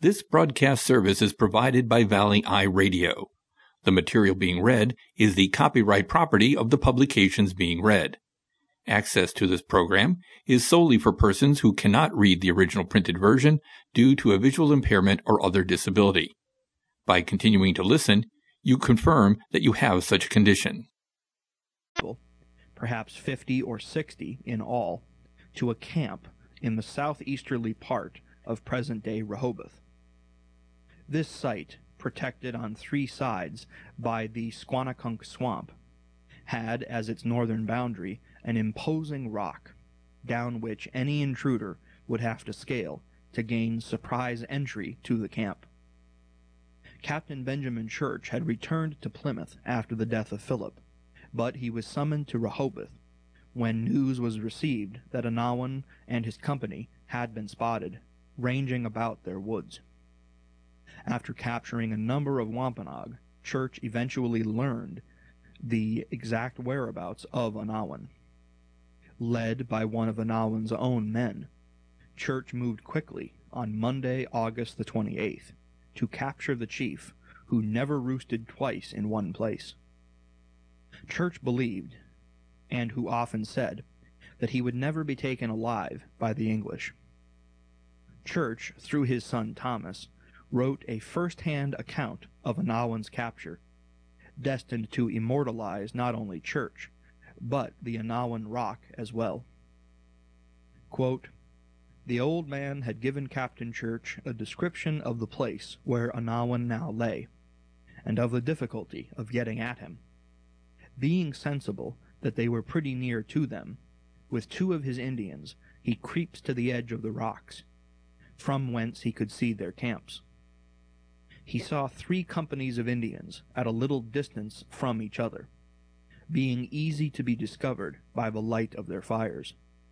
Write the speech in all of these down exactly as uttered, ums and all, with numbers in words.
This broadcast service is provided by Valley Eye Radio. The material being read is the copyright property of the publications being read. Access to this program is solely for persons who cannot read the original printed version due to a visual impairment or other disability. By continuing to listen, you confirm that you have such a condition. Perhaps fifty or sixty in all, to a camp in the southeasterly part of present-day Rehoboth. This site, protected on three sides by the Squanakunk Swamp, had as its northern boundary an imposing rock, down which any intruder would have to scale to gain surprise entry to the camp. Captain Benjamin Church had returned to Plymouth after the death of Philip, but he was summoned to Rehoboth when news was received that Anawan and his company had been spotted, ranging about their woods. After capturing a number of Wampanoag, Church eventually learned the exact whereabouts of Anawan. Led by one of Anawan's own men, Church moved quickly on Monday, August the twenty-eighth, to capture the chief, who never roosted twice in one place. Church believed, and who often said, that he would never be taken alive by the English. Church, through his son Thomas, wrote a first-hand account of Anawan's capture, destined to immortalize not only Church, but the Anawan Rock as well. Quote, "The old man had given Captain Church a description of the place where Anawan now lay, and of the difficulty of getting at him. Being sensible that they were pretty near to them, with two of his Indians he creeps to the edge of the rocks, from whence he could see their camps. He saw three companies of Indians at a little distance from each other, being easy to be discovered by the light of their fires.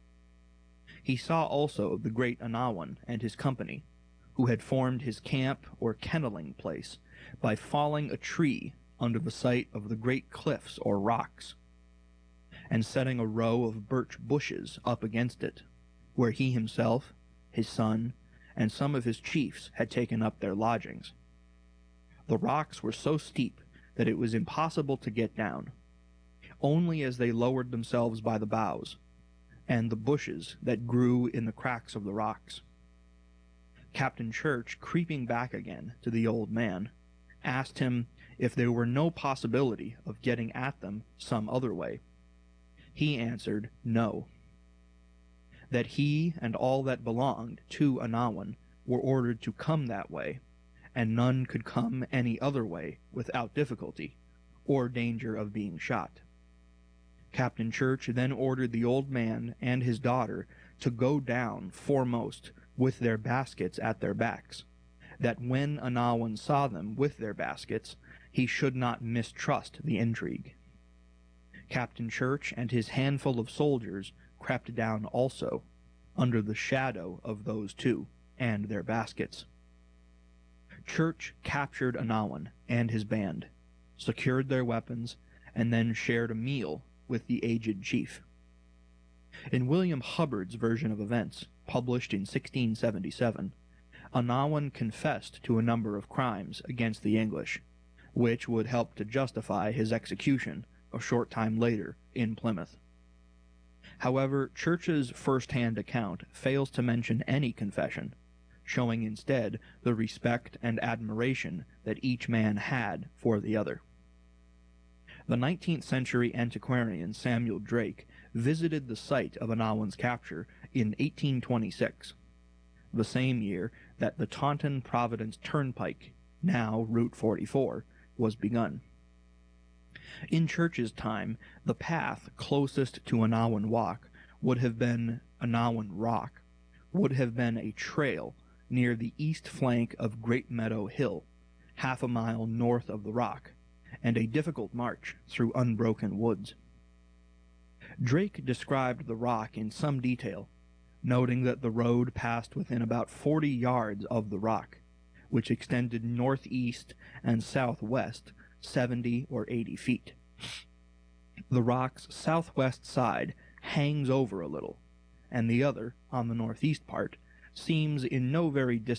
He saw also the great Anawan and his company, who had formed his camp or kenneling place by falling a tree under the sight of the great cliffs or rocks, and setting a row of birch bushes up against it, where he himself, his son, and some of his chiefs had taken up their lodgings. The rocks were so steep that it was impossible to get down, only as they lowered themselves by the boughs, and the bushes that grew in the cracks of the rocks. Captain Church, creeping back again to the old man, asked him if there were no possibility of getting at them some other way. He answered, no. That he and all that belonged to Anawan were ordered to come that way, and none could come any other way without difficulty, or danger of being shot. Captain Church then ordered the old man and his daughter to go down foremost with their baskets at their backs, that when Anawan saw them with their baskets, he should not mistrust the intrigue. Captain Church and his handful of soldiers crept down also, under the shadow of those two and their baskets. Church captured Anawan and his band, secured their weapons, and then shared a meal with the aged chief. In William Hubbard's version of events, published in sixteen seventy-seven, Anawan confessed to a number of crimes against the English, which would help to justify his execution a short time later in Plymouth. However, Church's first-hand account fails to mention any confession, showing instead the respect and admiration that each man had for the other. The nineteenth century antiquarian Samuel Drake visited the site of Anawan's capture in eighteen twenty-six, the same year that the Taunton-Providence Turnpike, now Route forty-four, was begun. In Church's time, the path closest to Anawan Walk would have been Anawan Rock, would have been a trail near the east flank of Great Meadow Hill, half a mile north of the rock, and a difficult march through unbroken woods. Drake described the rock in some detail, noting that the road passed within about forty yards of the rock, which extended northeast and southwest seventy or eighty feet. The rock's southwest side hangs over a little, and the other, on the northeast part, seems in no very distant